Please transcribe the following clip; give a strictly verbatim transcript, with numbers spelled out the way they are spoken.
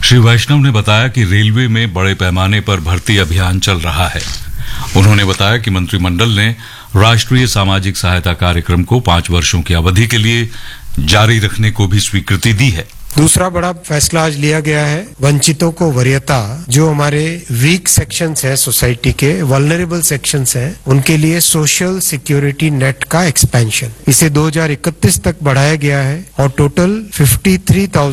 श्री वैष्णव ने बताया कि रेलवे में बड़े पैमाने पर भर्ती अभियान चल रहा है। उन्होंने बताया कि मंत्रिमंडल ने राष्ट्रीय सामाजिक सहायता कार्यक्रम को पांच वर्षों की अवधि के लिए जारी रखने को भी स्वीकृति दी है। दूसरा बड़ा फैसला आज लिया गया है, वंचितों को वरीयता, जो हमारे वीक सेक्शंस हैं सोसाइटी के, वल्नरेबल सेक्शंस हैं, उनके लिए सोशल सिक्योरिटी नेट का एक्सपेंशन, इसे दो हज़ार इकतीस तक बढ़ाया गया है और टोटल तिरेपन हज़ार